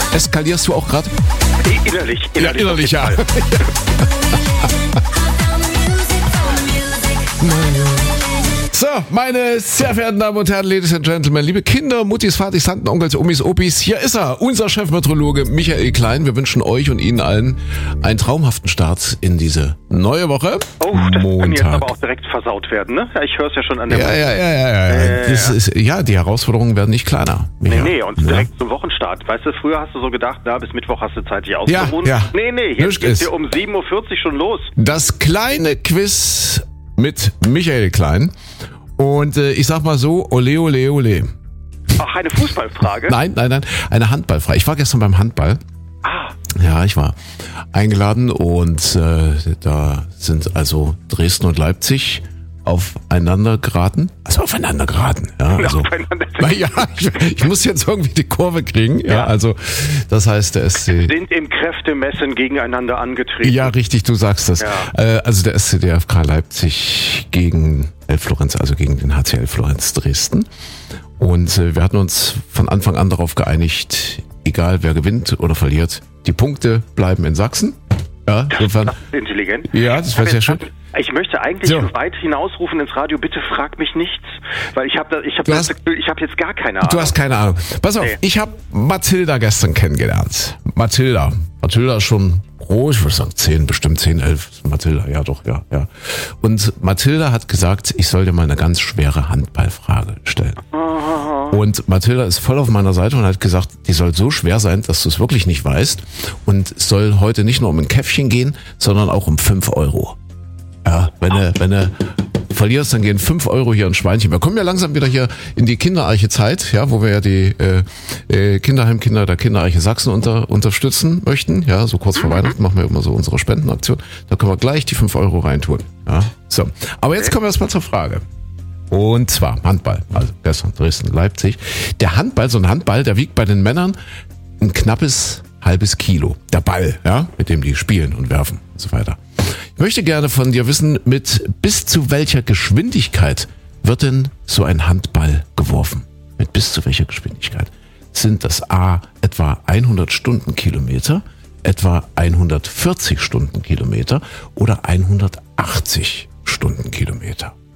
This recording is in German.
Eskalierst du auch gerade? Innerlich. Ja, innerlich, ja. So, meine sehr verehrten Damen und Herren, Ladies and Gentlemen, liebe Kinder, Muttis, Vatis, Tanten, Onkels, Omis, Opis, hier ist er, unser Chefmeteorologe Michael Klein. Wir wünschen euch und Ihnen allen einen traumhaften Start in diese neue Woche. Oh, das kann jetzt aber auch direkt versaut werden, ne? Ja, ich höre es ja schon an der Ja. Die Herausforderungen werden nicht kleiner. Nee, und direkt zum Wochenstart. Weißt du, früher hast du so gedacht, bis Mittwoch hast du Zeit, dich auszuruhen. Ja. Nee, jetzt geht's hier um 7.40 Uhr schon los. Das kleine Quiz mit Michael Klein. Und ich sag mal so, ole, ole, ole. Ach, eine Fußballfrage? Nein, eine Handballfrage. Ich war gestern beim Handball. Ja, ich war eingeladen und da sind also Dresden und Leipzig aufeinander geraten. Ja, also, ich muss jetzt irgendwie die Kurve kriegen. Ja, also das heißt, der SC... Sind im Kräftemessen gegeneinander angetreten. Ja, richtig, du sagst das. Ja. Also der SCDFK Leipzig gegen Elf Florenz, also gegen den HCL Florenz Dresden. Und wir hatten uns von Anfang an darauf geeinigt, egal wer gewinnt oder verliert, die Punkte bleiben in Sachsen. Ja, insofern. Das ist intelligent. Ja, das wäre sehr schön. Ich möchte eigentlich weit hinausrufen ins Radio, bitte frag mich nichts, weil ich habe das Gefühl, ich habe jetzt gar keine Ahnung. Du hast keine Ahnung. Pass auf, ich habe Mathilda gestern kennengelernt. Mathilda ist schon groß, ich würde sagen bestimmt 10, 11. Mathilda, ja doch, ja. Und Mathilda hat gesagt, ich soll dir mal eine ganz schwere Handballfrage stellen. Und Mathilda ist voll auf meiner Seite und hat gesagt, die soll so schwer sein, dass du es wirklich nicht weißt. Und es soll heute nicht nur um ein Käffchen gehen, sondern auch um 5 Euro. Ja, wenn du verlierst, dann gehen 5 Euro hier ins Schweinchen. Wir kommen ja langsam wieder hier in die Kinderarche-Zeit, ja, wo wir ja die Kinderheimkinder der Kinderarche Sachsen unterstützen möchten. Ja, so kurz vor Weihnachten machen wir immer so unsere Spendenaktion. Da können wir gleich die 5 Euro reintun. Ja, so. Aber jetzt kommen wir erstmal zur Frage. Und zwar Handball, also gestern Dresden, Leipzig. Der Handball, so ein Handball, der wiegt bei den Männern ein knappes halbes Kilo. Der Ball, ja, mit dem die spielen und werfen und so weiter. Ich möchte gerne von dir wissen, mit bis zu welcher Geschwindigkeit wird denn so ein Handball geworfen? Mit bis zu welcher Geschwindigkeit? Sind das A etwa 100 Stundenkilometer, etwa 140 Stundenkilometer oder 180 Stundenkilometer?